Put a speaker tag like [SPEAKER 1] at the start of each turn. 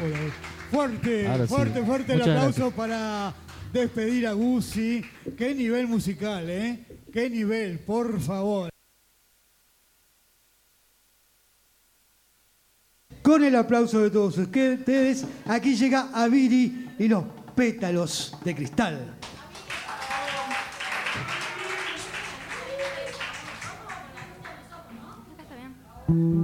[SPEAKER 1] Hola. Fuerte,
[SPEAKER 2] Ahora sí.
[SPEAKER 1] fuerte, fuerte el
[SPEAKER 2] Muchas
[SPEAKER 1] aplauso
[SPEAKER 2] gracias.
[SPEAKER 1] para despedir a Guzzi. Qué nivel musical, ¿eh? Qué nivel, por favor. Con el aplauso de todos ustedes, aquí llega Aviri y los pétalos de cristal.
[SPEAKER 3] Acá está bien.